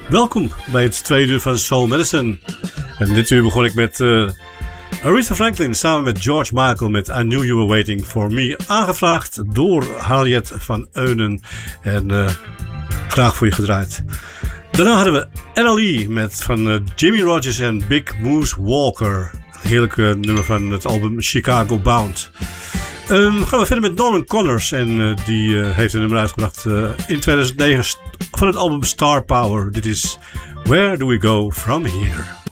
Welkom bij het tweede uur van Soul Medicine. En dit uur begon ik met Aretha Franklin samen met George Michael met I Knew You Were Waiting For Me. Aangevraagd door Harriet van Eunen en graag voor je gedraaid. Daarna hadden we NLE met van Jimmy Rogers en Big Moose Walker. Een heerlijke nummer van het album Chicago Bound. Gaan we verder met Norman Connors en die heeft een nummer uitgebracht in 2009 van het album Star Power. Dit is Where Do We Go From Here?